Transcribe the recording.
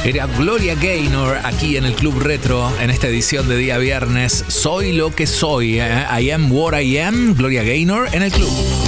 Era Gloria Gaynor aquí en el Club Retro en esta edición de día viernes. Soy lo que soy, I am what I am. Gloria Gaynor en el club.